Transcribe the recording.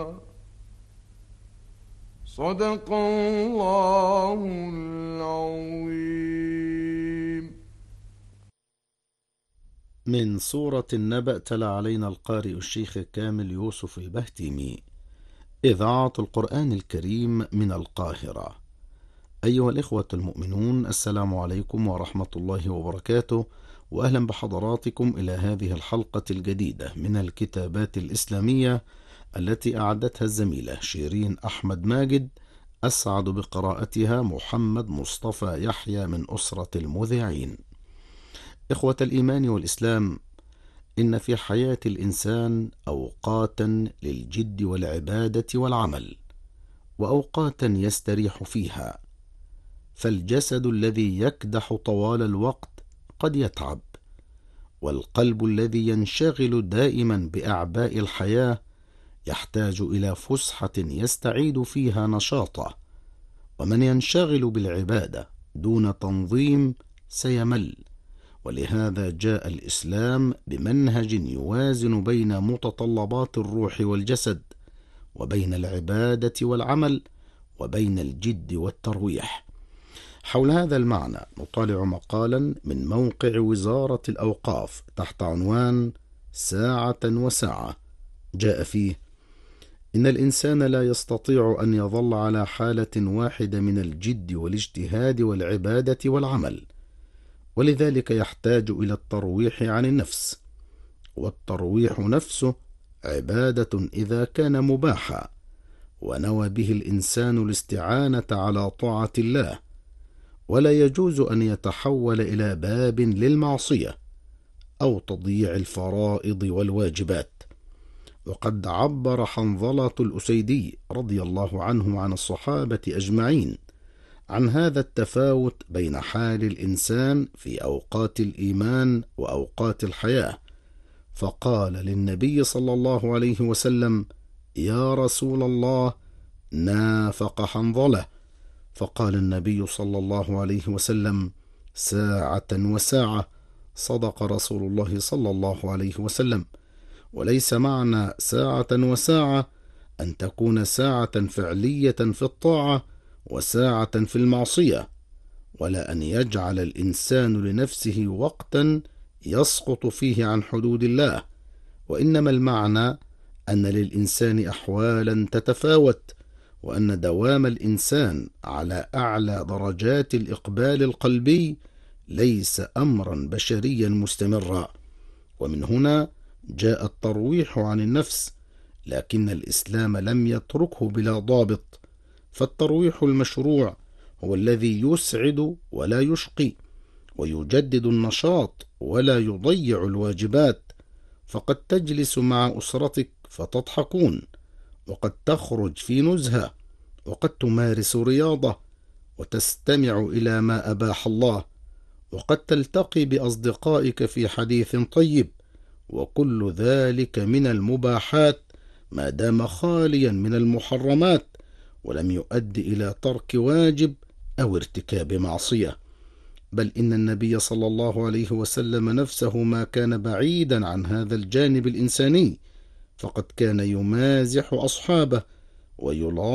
صدق الله العظيم. من سورة النبأ تلا علينا القارئ الشيخ كامل يوسف البهتيمي، إذاعة القرآن الكريم من القاهرة. أيها الإخوة المؤمنون، السلام عليكم ورحمة الله وبركاته، وأهلا بحضراتكم إلى هذه الحلقة الجديدة من الكتابات الإسلامية التي أعدتها الزميلة شيرين أحمد ماجد. أسعد بقراءتها محمد مصطفى يحيى من أسرة المذيعين. إخوة الإيمان والإسلام، إن في حياة الإنسان أوقاتا للجد والعبادة والعمل، وأوقاتا يستريح فيها، فالجسد الذي يكدح طوال الوقت قد يتعب، والقلب الذي ينشغل دائما بأعباء الحياة يحتاج إلى فسحة يستعيد فيها نشاطه. ومن ينشغل بالعبادة دون تنظيم سيمل، ولهذا جاء الإسلام بمنهج يوازن بين متطلبات الروح والجسد، وبين العبادة والعمل، وبين الجد والترويح. حول هذا المعنى نطالع مقالا من موقع وزارة الأوقاف تحت عنوان ساعة وساعة، جاء فيه: إن الإنسان لا يستطيع أن يظل على حالة واحدة من الجد والاجتهاد والعبادة والعمل، ولذلك يحتاج إلى الترويح عن النفس. والترويح نفسه عبادة إذا كان مباحا، ونوى به الإنسان الاستعانة على طاعة الله، ولا يجوز أن يتحول إلى باب للمعصية أو تضييع الفرائض والواجبات. وقد عبر حنظلة الأسيدي رضي الله عنه عن الصحابة أجمعين عن هذا التفاوت بين حال الإنسان في أوقات الإيمان وأوقات الحياة، فقال للنبي صلى الله عليه وسلم: يا رسول الله، نافق حنظلة. فقال النبي صلى الله عليه وسلم: ساعة وساعة. صدق رسول الله صلى الله عليه وسلم. وليس معنى ساعة وساعة أن تكون ساعة فعلية في الطاعة وساعة في المعصية، ولا أن يجعل الإنسان لنفسه وقتا يسقط فيه عن حدود الله، وإنما المعنى أن للإنسان أحوالا تتفاوت، وأن دوام الإنسان على أعلى درجات الإقبال القلبي ليس أمرا بشريا مستمرا. ومن هنا جاء الترويح عن النفس، لكن الإسلام لم يتركه بلا ضابط. فالترويح المشروع هو الذي يسعد ولا يشقي، ويجدد النشاط ولا يضيع الواجبات. فقد تجلس مع أسرتك فتضحكون، وقد تخرج في نزهة، وقد تمارس رياضة وتستمع إلى ما أباح الله، وقد تلتقي بأصدقائك في حديث طيب، وكل ذلك من المباحات ما دام خاليا من المحرمات، ولم يؤدي إلى ترك واجب أو ارتكاب معصية. بل إن النبي صلى الله عليه وسلم نفسه ما كان بعيدا عن هذا الجانب الإنساني، فقد كان يمازح أصحابه ويلاطف